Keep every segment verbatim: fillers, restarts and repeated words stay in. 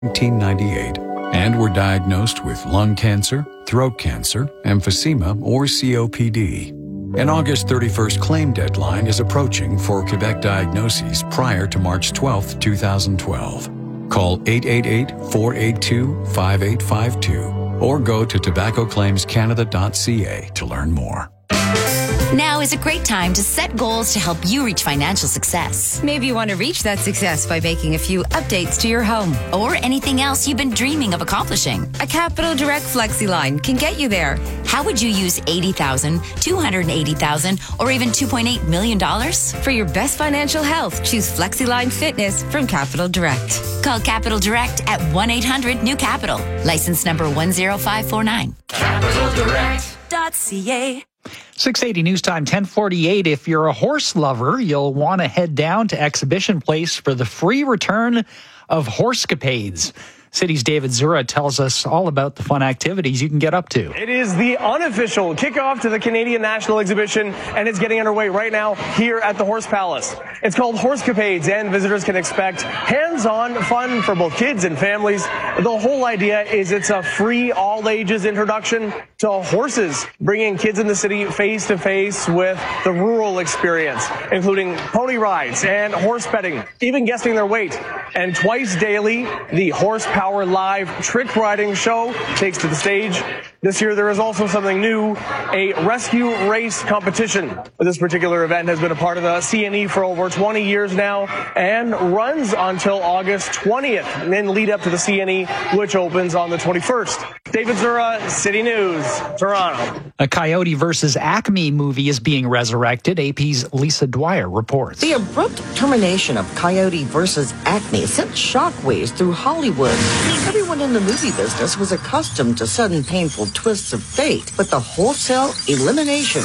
nineteen ninety-eight and were diagnosed with lung cancer, throat cancer, emphysema, or C O P D. An August thirty-first claim deadline is approaching for Quebec diagnoses prior to March twelfth, twenty twelve. Call eight eight eight, four eight two, five eight five two or go to tobacco claims canada dot c a to learn more. Now is a great time to set goals to help you reach financial success. Maybe you want to reach that success by making a few updates to your home. Or anything else you've been dreaming of accomplishing. A Capital Direct Flexi line can get you there. How would you use eighty thousand dollars, two hundred eighty thousand dollars, or even two point eight million dollars? For your best financial health, choose FlexiLine Fitness from Capital Direct. Call Capital Direct at one eight hundred new capital. License number one zero five four nine. capital direct dot c a. six eighty News Time, ten forty-eight. If you're a horse lover, you'll want to head down to Exhibition Place for the free return of Horsecapades. City's David Zura tells us all about the fun activities you can get up to. It is the unofficial kickoff to the Canadian National Exhibition, and it's getting underway right now here at the Horse Palace. It's called Horsecapades, and visitors can expect hands-on fun for both kids and families. The whole idea is it's a free, all-ages introduction to horses, bringing kids in the city face-to-face with the rural experience, including pony rides and horse betting, even guessing their weight. And twice daily, the Horsepower Live trick riding show takes to the stage. This year, there is also something new, a rescue race competition. This particular event has been a part of the C N E for over twenty years now and runs until August twentieth, and then lead up to the C N E, which opens on the twenty-first. David Zura, City News, Toronto. A Coyote versus Acme movie is being resurrected. A P's Lisa Dwyer reports. The abrupt termination of Coyote versus Acme sent shockwaves through Hollywood. Everyone in the movie business was accustomed to sudden painful twists of fate, but the wholesale elimination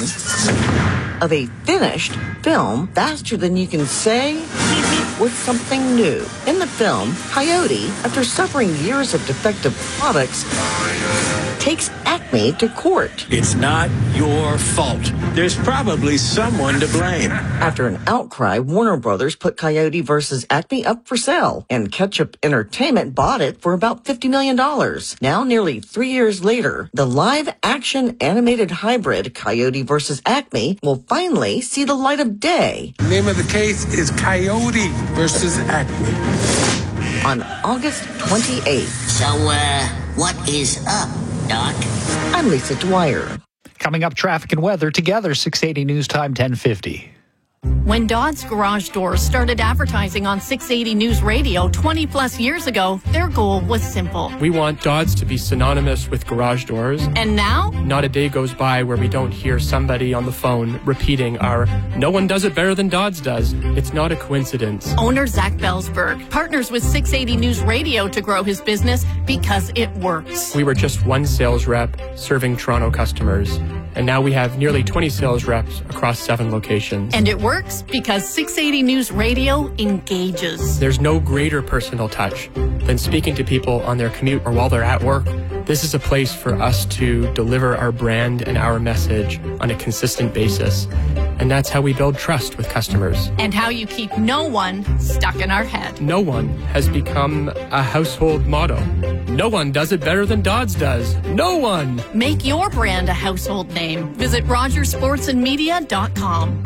of a finished film faster than you can say was something new. In the film, Coyote, after suffering years of defective products, takes Acme to court. It's not your fault. There's probably someone to blame. After an outcry, Warner Brothers put Coyote versus Acme up for sale, and Ketchup Entertainment bought it for about fifty million dollars. Now, nearly three years later, the live-action animated hybrid Coyote versus Acme will finally see the light of day. The name of the case is Coyote versus Acme. On August twenty-eighth. So, uh, what is up, Doc? I'm Lisa Dwyer. Coming up, traffic and weather together, six eighty News Time, ten fifty. When Dodd's Garage Doors started advertising on six eighty News Radio twenty plus years ago, their goal was simple. We want Dodd's to be synonymous with garage doors. And now? Not a day goes by where we don't hear somebody on the phone repeating our "no one does it better than Dodd's does." It's not a coincidence. Owner Zach Belsberg partners with six eighty News Radio to grow his business because it works. We were just one sales rep serving Toronto customers, and now we have nearly twenty sales reps across seven locations. And it works because six eighty News Radio engages. There's no greater personal touch than speaking to people on their commute or while they're at work. This is a place for us to deliver our brand and our message on a consistent basis. And that's how we build trust with customers. And how you keep no one stuck in our head. No one has become a household motto. No one does it better than Dodd's does. No one! Make your brand a household name. Visit rogers sports and media dot com.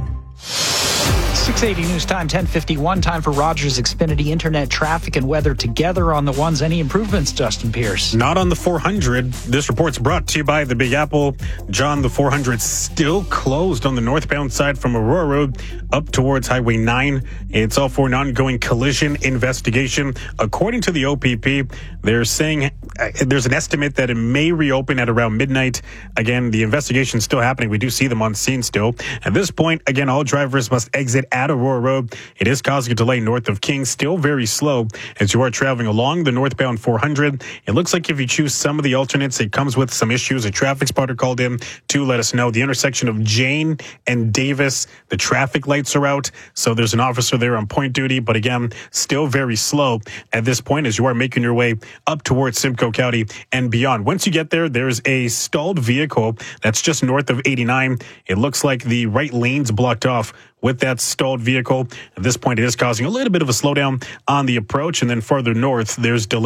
six eighty News Time, ten fifty-one. Time for Rogers Xfinity Internet traffic and weather together on the ones. Any improvements, Justin Pierce? Not on the four hundred. This report's brought to you by the Big Apple. John, the four hundred still closed on the northbound side from Aurora Road up towards Highway nine. It's all for an ongoing collision investigation. According to the O P P, they're saying uh, there's an estimate that it may reopen at around midnight. Again, the investigation's still happening. We do see them on scene still. At this point, again, all drivers must exit at Aurora Road. It is causing a delay north of King, still very slow as you are traveling along the northbound four hundred. It looks like if you choose some of the alternates, it comes with some issues. A traffic spotter called in to let us know the intersection of Jane and Davis, the traffic lights are out, so there's an officer there on point duty, but again, still very slow at this point as you are making your way up towards Simcoe County and beyond. Once you get there, there's a stalled vehicle that's just north of eighty-nine. It looks like the right lane's blocked off with that stalled vehicle. At this point, it is causing a little bit of a slowdown on the approach. And then farther north, there's delay